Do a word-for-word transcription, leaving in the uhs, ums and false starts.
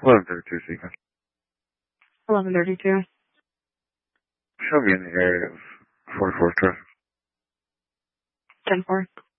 eleven thirty-two sequence. eleven thirty-two. She'll be in the area of forty-fourth traffic. ten four.